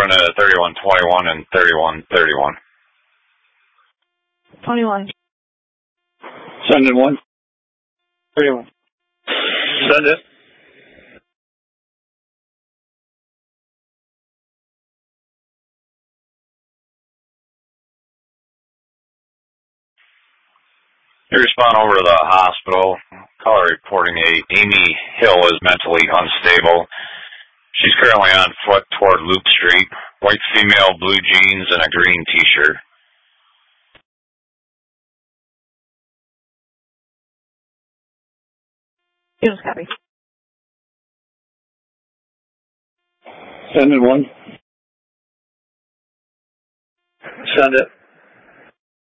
going to 3121 and 3131. 21. Send in 1. 31. Send it. You respond over to the hospital. Caller reporting Amy Hill is mentally unstable. She's currently on foot toward Loop Street. White female, blue jeans, and a green t-shirt. Yes, copy. Send in 1. Send it.